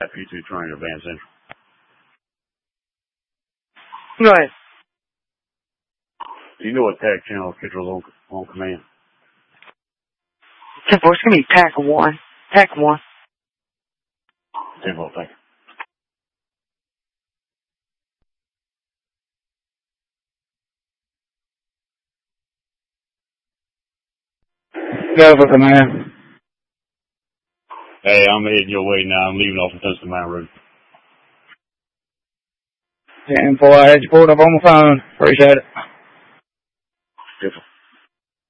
P2 train advance entry. Go ahead. Do you know what TAC channel controls on command? 10-4, it's going to be TAC 1. TAC 1. 10-4, thank you. Go for command. Hey, I'm heading your way now. I'm leaving off the Tuscan Mountain Road. 10-4, I had you pulled up on my phone. Appreciate it. Different.